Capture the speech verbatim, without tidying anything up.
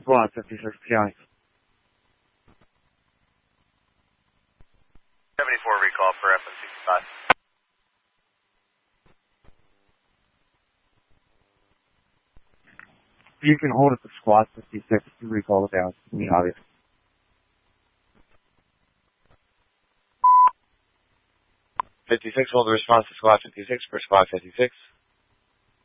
Squad fifty-six P I. seventy-four recall for F M sixty-five. You can hold it to Squad fifty-six to recall it down. It's me, obvious. fifty-six, hold the response to Squad fifty-six for Squad fifty-six.